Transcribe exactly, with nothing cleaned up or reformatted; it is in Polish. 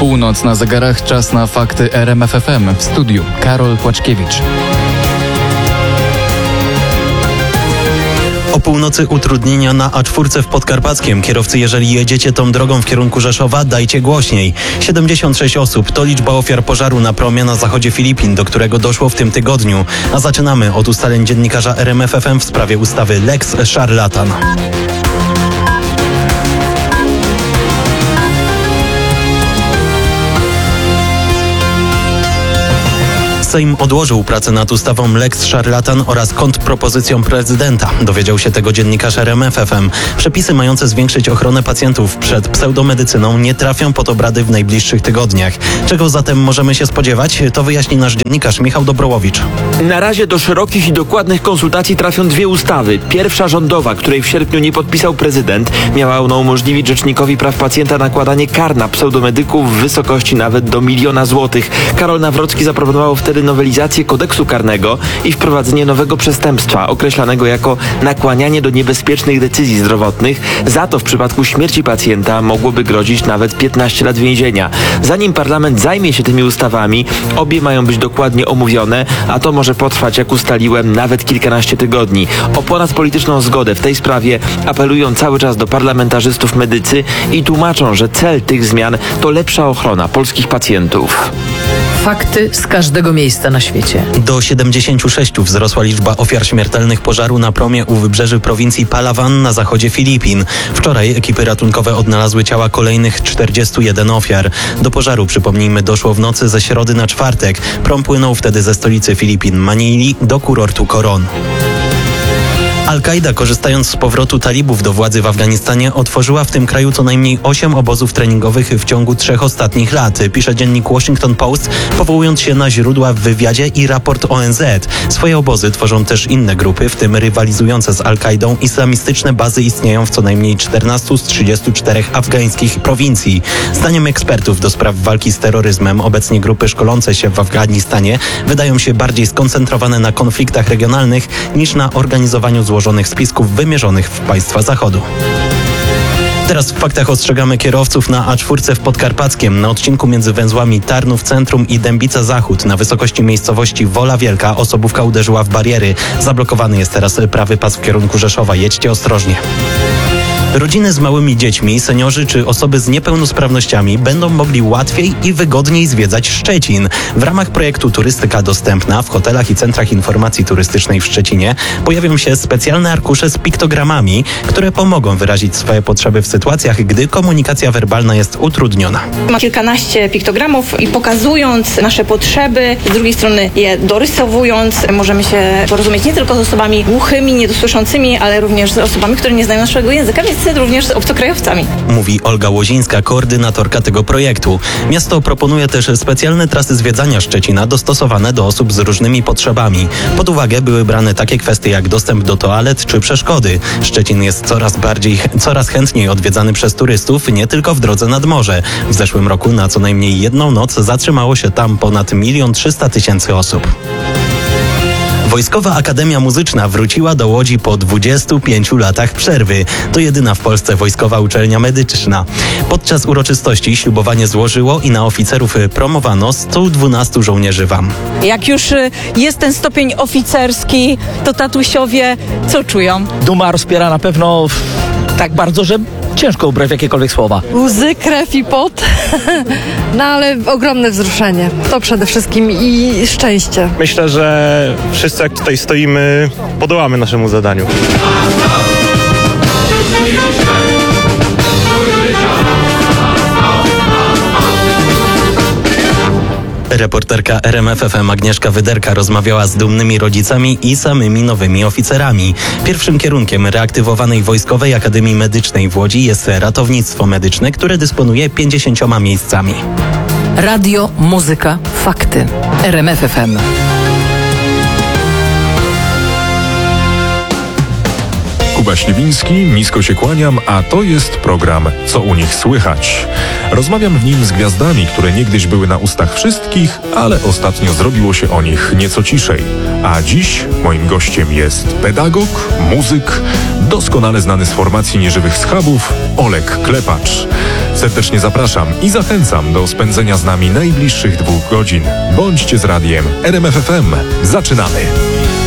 Północ na zegarach, czas na fakty R M F F M. W studiu Karol Płaczkiewicz. O północy utrudnienia na A cztery w Podkarpackiem. Kierowcy, jeżeli jedziecie tą drogą w kierunku Rzeszowa, dajcie głośniej. siedemdziesiąt sześć osób to liczba ofiar pożaru na promie na zachodzie Filipin, do którego doszło w tym tygodniu. A zaczynamy od ustaleń dziennikarza R M F F M w sprawie ustawy Lex Szarlatan. Sejm odłożył pracę nad ustawą Lex Szarlatan oraz kontrpropozycją prezydenta. Dowiedział się tego dziennikarz R M F F M. Przepisy mające zwiększyć ochronę pacjentów przed pseudomedycyną nie trafią pod obrady w najbliższych tygodniach. Czego zatem możemy się spodziewać? To wyjaśni nasz dziennikarz Michał Dobrołowicz. Na razie do szerokich i dokładnych konsultacji trafią dwie ustawy. Pierwsza rządowa, której w sierpniu nie podpisał prezydent, miała ona umożliwić Rzecznikowi Praw Pacjenta nakładanie kar na pseudomedyków w wysokości nawet do miliona złotych. Karol Nawrocki zaproponował wtedy nowelizację kodeksu karnego i wprowadzenie nowego przestępstwa określanego jako nakłanianie do niebezpiecznych decyzji zdrowotnych. Za to w przypadku śmierci pacjenta mogłoby grozić nawet piętnaście lat więzienia. Zanim parlament zajmie się tymi ustawami, obie mają być dokładnie omówione, a to może potrwać, jak ustaliłem, nawet kilkanaście tygodni. O ponadpolityczną zgodę w tej sprawie apelują cały czas do parlamentarzystów medycy i tłumaczą, że cel tych zmian to lepsza ochrona polskich pacjentów. Fakty z każdego miejsca na świecie. Do siedemdziesięciu sześciu wzrosła liczba ofiar śmiertelnych pożaru na promie u wybrzeży prowincji Palawan na zachodzie Filipin. Wczoraj ekipy ratunkowe odnalazły ciała kolejnych czterdziestu jeden ofiar. Do pożaru, przypomnijmy, doszło w nocy ze środy na czwartek. Prom płynął wtedy ze stolicy Filipin, Manili, do kurortu Coron. Al-Kaida, korzystając z powrotu talibów do władzy w Afganistanie, otworzyła w tym kraju co najmniej osiem obozów treningowych w ciągu trzech ostatnich lat, pisze dziennik Washington Post, powołując się na źródła w wywiadzie i raport O N Z. Swoje obozy tworzą też inne grupy, w tym rywalizujące z Al-Kaidą islamistyczne bazy istnieją w co najmniej czternastu z trzydziestu czterech afgańskich prowincji. Zdaniem ekspertów do spraw walki z terroryzmem obecnie grupy szkolące się w Afganistanie wydają się bardziej skoncentrowane na konfliktach regionalnych niż na organizowaniu złożonych spisków wymierzonych w państwa Zachodu. Teraz w faktach ostrzegamy kierowców na A cztery w Podkarpackiem. Na odcinku między węzłami Tarnów Centrum i Dębica Zachód na wysokości miejscowości Wola Wielka osobówka uderzyła w bariery. Zablokowany jest teraz prawy pas w kierunku Rzeszowa. Jedźcie ostrożnie. Rodziny z małymi dziećmi, seniorzy czy osoby z niepełnosprawnościami będą mogli łatwiej i wygodniej zwiedzać Szczecin. W ramach projektu Turystyka Dostępna w hotelach i centrach informacji turystycznej w Szczecinie pojawią się specjalne arkusze z piktogramami, które pomogą wyrazić swoje potrzeby w sytuacjach, gdy komunikacja werbalna jest utrudniona. Ma kilkanaście piktogramów i pokazując nasze potrzeby, z drugiej strony je dorysowując, możemy się porozumieć nie tylko z osobami głuchymi, niedosłyszącymi, ale również z osobami, które nie znają naszego języka, więc również z obcokrajowcami. Mówi Olga Łozińska, koordynatorka tego projektu. Miasto proponuje też specjalne trasy zwiedzania Szczecina dostosowane do osób z różnymi potrzebami. Pod uwagę były brane takie kwestie jak dostęp do toalet czy przeszkody. Szczecin jest coraz bardziej, coraz chętniej odwiedzany przez turystów, nie tylko w drodze nad morze. W zeszłym roku na co najmniej jedną noc zatrzymało się tam ponad milion trzysta tysięcy osób. Wojskowa Akademia Muzyczna wróciła do Łodzi po dwudziestu pięciu latach przerwy. To jedyna w Polsce wojskowa uczelnia medyczna. Podczas uroczystości ślubowanie złożyło i na oficerów promowano stu dwunastu żołnierzy W A M. Jak już jest ten stopień oficerski, to tatusiowie co czują? Duma rozpiera na pewno tak bardzo, że ciężko ubrać jakiekolwiek słowa. Łzy, krew i pot, no ale ogromne wzruszenie. To przede wszystkim i szczęście. Myślę, że wszyscy jak tutaj stoimy, podołamy naszemu zadaniu. Reporterka R M F F M Agnieszka Wyderka rozmawiała z dumnymi rodzicami i samymi nowymi oficerami. Pierwszym kierunkiem reaktywowanej Wojskowej Akademii Medycznej w Łodzi jest ratownictwo medyczne, które dysponuje pięćdziesięcioma miejscami. Radio, muzyka, fakty. R M F F M. Kuba Śliwiński, nisko się kłaniam, a to jest program Co u nich słychać. Rozmawiam w nim z gwiazdami, które niegdyś były na ustach wszystkich, ale ostatnio zrobiło się o nich nieco ciszej. A dziś moim gościem jest pedagog, muzyk, doskonale znany z formacji Nieżywych Schabów, Olek Klepacz. Serdecznie zapraszam i zachęcam do spędzenia z nami najbliższych dwóch godzin. Bądźcie z radiem R M F F M. Zaczynamy!